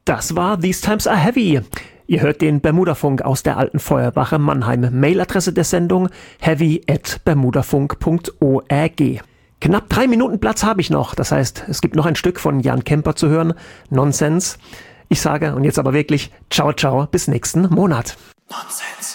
Das war These Times Are Heavy. Ihr hört den Bermudafunk aus der Alten Feuerwache Mannheim. Mailadresse der Sendung heavy@bermudafunk.org. Knapp 3 Minuten Platz habe ich noch. Das heißt, es gibt noch ein Stück von Jan Kemper zu hören. Nonsense. Ich sage, und jetzt aber wirklich, ciao, ciao, bis nächsten Monat. Nonsense.